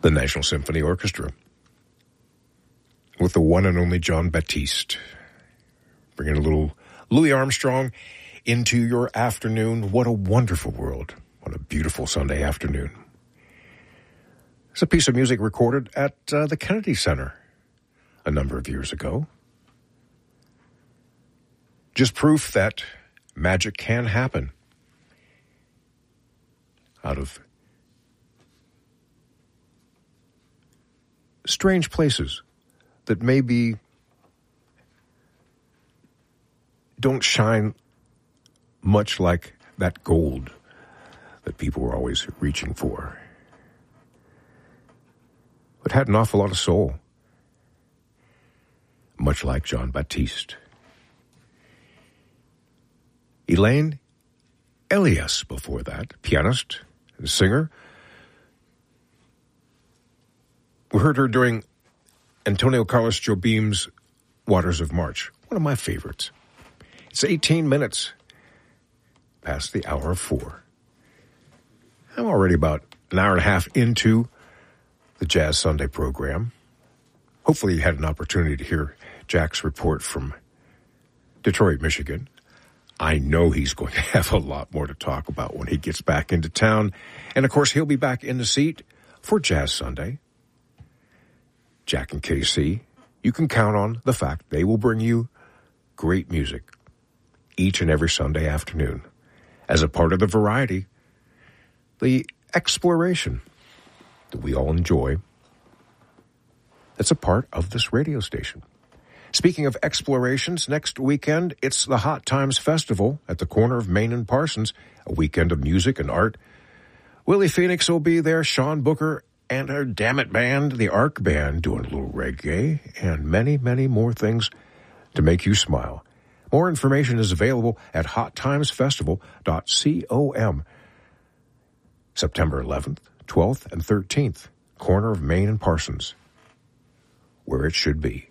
the National Symphony Orchestra with the one and only Jon Batiste, bringing a little Louis Armstrong into your afternoon. What a wonderful world. What a beautiful Sunday afternoon. It's a piece of music recorded at the Kennedy Center a number of years ago. Just proof that magic can happen out of strange places that maybe don't shine much like that gold that people were always reaching for. But had an awful lot of soul, much like Jon Batiste. Elaine Elias before that, pianist and singer. We heard her during Antonio Carlos Jobim's Waters of March, one of my favorites. It's 18 minutes past the hour of 4. I'm already about an hour and a half into the Jazz Sunday program. Hopefully you had an opportunity to hear Jack's report from Detroit, Michigan. I know he's going to have a lot more to talk about when he gets back into town. And, of course, he'll be back in the seat for Jazz Sunday. Jack and KC, you can count on the fact they will bring you great music each and every Sunday afternoon as a part of the variety, the exploration that we all enjoy. That's a part of this radio station. Speaking of explorations, next weekend, it's the Hot Times Festival at the corner of Main and Parsons, a weekend of music and art. Willie Phoenix will be there, Sean Booker, and her Dammit Band, the Arc Band, doing a little reggae, and many, many more things to make you smile. More information is available at hottimesfestival.com. September 11th, 12th, and 13th, corner of Main and Parsons, where it should be.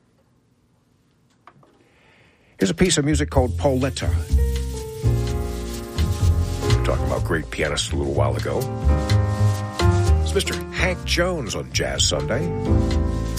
Here's a piece of music called Pauletta. We were talking about great pianists a little while ago. It's Mr. Hank Jones on Jazz Sunday.